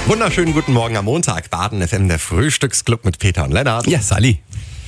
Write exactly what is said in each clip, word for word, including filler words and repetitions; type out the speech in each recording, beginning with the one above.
Wunderschönen guten Morgen am Montag. Baden F M, der Frühstücksclub mit Peter und Lennart. Ja, Sally.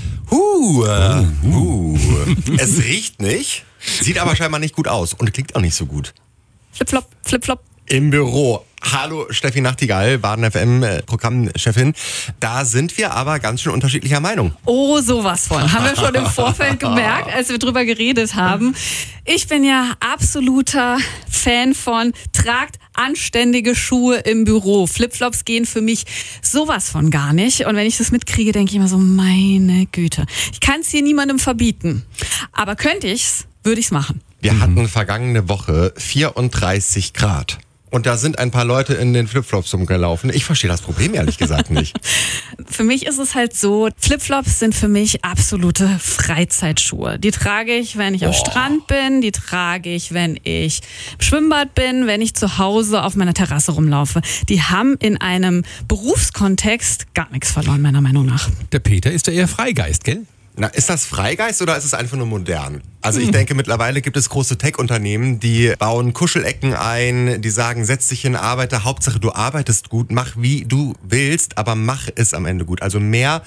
Huh, äh, huh. Es riecht nicht, sieht aber scheinbar nicht gut aus und klingt auch nicht so gut. Flip-flop, flip-flop. Im Büro. Hallo Steffi Nachtigall, Baden F M äh, Programmchefin. Da sind wir aber ganz schön unterschiedlicher Meinung. Oh, sowas von. Haben wir schon im Vorfeld gemerkt, als wir drüber geredet haben. Ich bin ja absoluter Fan von tragt anständige Schuhe im Büro. Flipflops gehen für mich sowas von gar nicht. Und wenn ich das mitkriege, denke ich immer so, meine Güte. Ich kann es hier niemandem verbieten. Aber könnte ich's, würde ich's machen. Wir hatten vergangene Woche vierunddreißig Grad. Und da sind ein paar Leute in den Flipflops rumgelaufen. Ich verstehe das Problem ehrlich gesagt nicht. Für mich ist es halt so, Flipflops sind für mich absolute Freizeitschuhe. Die trage ich, wenn ich am Strand bin, die trage ich, wenn ich im Schwimmbad bin, wenn ich zu Hause auf meiner Terrasse rumlaufe. Die haben in einem Berufskontext gar nichts verloren, meiner Meinung nach. Der Peter ist ja eher Freigeist, gell? Na, ist das Freigeist oder ist es einfach nur modern? Also ich denke, mittlerweile gibt es große Tech-Unternehmen, die bauen Kuschelecken ein, die sagen, setz dich hin, arbeite, Hauptsache du arbeitest gut, mach wie du willst, aber mach es am Ende gut. Also mehr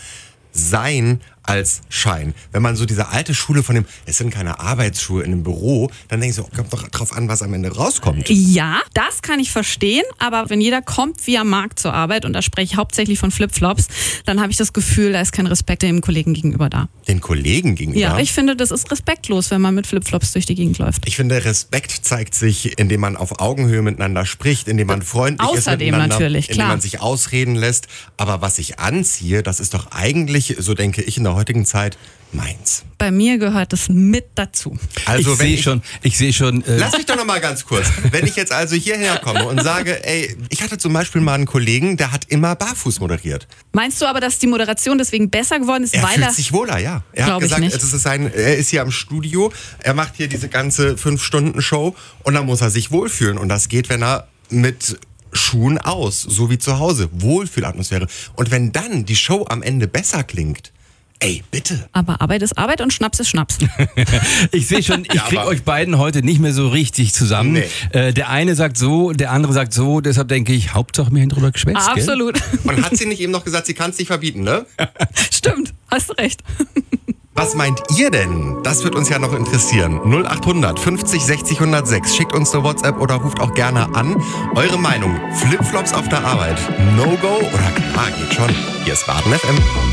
Sein als Schein. Wenn man so diese alte Schule von dem, es sind keine Arbeitsschuhe in einem Büro, dann denke ich so, kommt doch drauf an, was am Ende rauskommt. Ja, das kann ich verstehen, aber wenn jeder kommt, wie er mag zur Arbeit, und da spreche ich hauptsächlich von Flipflops, dann habe ich das Gefühl, da ist kein Respekt dem Kollegen gegenüber da. Den Kollegen gegenüber? Ja, ich finde, das ist respektlos, wenn man mit Flipflops durch die Gegend läuft. Ich finde, Respekt zeigt sich, indem man auf Augenhöhe miteinander spricht, indem man freundlich ist Außerdem miteinander, natürlich, indem klar. man sich ausreden lässt. Aber was ich anziehe, das ist doch eigentlich, so denke ich in der heutigen Zeit, meins. Bei mir gehört es mit dazu. Also ich wenn sehe ich schon, ich sehe schon. Äh, Lass mich doch noch mal ganz kurz. Wenn ich jetzt also hierher komme und sage, ey, ich hatte zum Beispiel mal einen Kollegen, der hat immer barfuß moderiert. Meinst du aber, dass die Moderation deswegen besser geworden ist, Er weil fühlt er... sich wohler, ja. Er hat Glaub ich gesagt, nicht. es ist sein, er ist hier am Studio, er macht hier diese ganze fünf-Stunden-Show und dann muss er sich wohlfühlen. Und das geht, wenn er mit Schuhen aus, so wie zu Hause, Wohlfühlatmosphäre. Und wenn dann die Show am Ende besser klingt, ey, bitte. Aber Arbeit ist Arbeit und Schnaps ist Schnaps. ich sehe schon, ich Ja, kriege aber- euch beiden heute nicht mehr so richtig zusammen. Nee. Äh, der eine sagt so, der andere sagt so, deshalb denke ich, Hauptsache mir drüber geschwätzt, gell? Absolut. Und hat sie nicht eben noch gesagt, sie kann es nicht verbieten, ne? Stimmt, hast du recht. Was meint ihr denn? Das wird uns ja noch interessieren. null acht hundert fünfzig sechzig hundertsechs. Schickt uns eine WhatsApp oder ruft auch gerne an. Eure Meinung. Flipflops auf der Arbeit. No-Go oder klar, geht schon. Hier ist Baden F M.